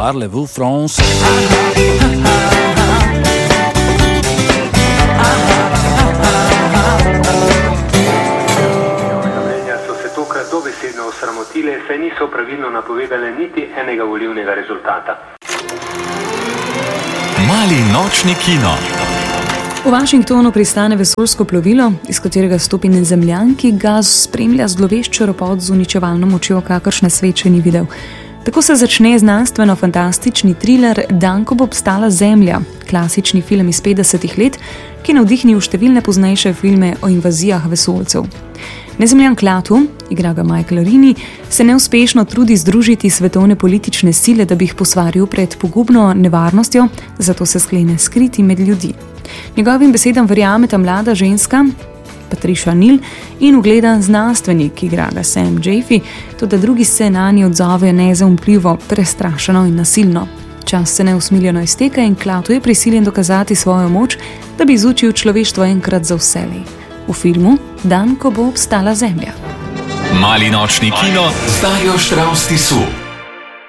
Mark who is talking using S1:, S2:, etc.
S1: Parlez-vous France?
S2: Dobesedno osramotile, saj niso pravilno napovedale niti enega volilnega rezultata.
S3: Mali nočni kino.
S4: V Washingtonu pristane vesoljsko plovilo, iz katerega stopi Zemljan, ki ga spremlja zlovešč ropot z uničevalno močjo, kakršne svet še ni videl. Tako se začne znanstveno-fantastični triler Dan, ko bo obstala Zemlja, klasični film iz 50. let, ki je navdihnil številne poznejše filme o invazijah vesoljcev. Nezemljan Klaatu, igra ga Michael Rini, se neuspešno trudi združiti svetovne politične sile, da bi jih posvaril pred pogubno nevarnostjo, zato se sklene skriti med ljudi. Njegovim besedam verjame ta mlada ženska, Patricia Neal, in ugledan znanstvenik, ki igra ga Sam Jeffy, toda drugi se nanje odzovejo nezaumpljivo, prestrašeno in nasilno. Čas se neusmiljeno izteka in Klaatu je prisiljen dokazati svojo moč, da bi izučil človeštvo enkrat za vselej. V filmu Dan, ko bo obstala Zemlja.
S3: Mali nočni kino z Darjo Štravs Tisu.